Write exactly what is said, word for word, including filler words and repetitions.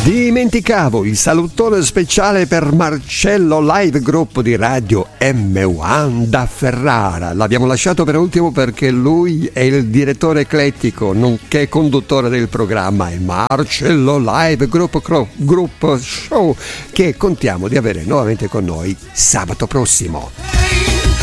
Dimenticavo il salutone speciale per Marcello Live Group di Radio M uno da Ferrara. L'abbiamo lasciato per ultimo perché lui è il direttore eclettico nonché conduttore del programma, il Marcello Live Group, Group Show, che contiamo di avere nuovamente con noi sabato prossimo.